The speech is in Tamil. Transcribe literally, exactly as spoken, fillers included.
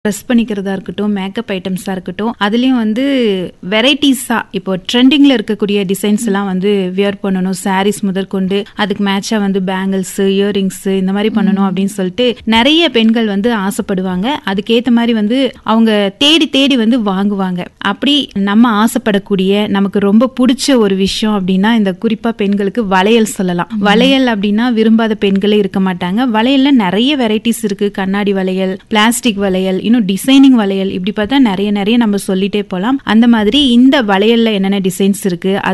ட்ரெஸ் பண்ணிக்கிறதா இருக்கட்டும், மேக்கப் ஐட்டம்ஸா இருக்கட்டும், அதுலயும் வந்து வெரைட்டிஸா இப்போ ட்ரெண்டிங்ல இருக்கக்கூடிய டிசைன்ஸ் எல்லாம் வந்து வியர் பண்ணணும். சாரீஸ் முதற்கொண்டு அதுக்கு மேட்சா வந்து பேங்கிள்ஸ், இயரிங்ஸ் இந்த மாதிரி பண்ணணும் அப்படின்னு சொல்லிட்டு நிறைய பெண்கள் வந்து ஆசைப்படுவாங்க. அதுக்கேத்த மாதிரி வந்து அவங்க தேடி தேடி வந்து வாங்குவாங்க. அப்படி நம்ம ஆசைப்படக்கூடிய நமக்கு ரொம்ப பிடிச்ச ஒரு விஷயம் அப்படின்னா இந்த குறிப்பா பெண்களுக்கு வளையல் சொல்லலாம். வளையல் அப்படின்னா விரும்பாத பெண்களே இருக்க மாட்டாங்க. வளையல்ல நிறைய வெரைட்டிஸ் இருக்கு. கண்ணாடி வளையல், பிளாஸ்டிக் வளையல், இன்னும் டிசைனிங் வளையல், இப்படி பார்த்தா நிறைய நிறைய நம்ம சொல்லிட்டே போலாம். அந்த மாதிரி இந்த வளையல்ல என்னென்ன டிசைன்ஸ் இருக்கு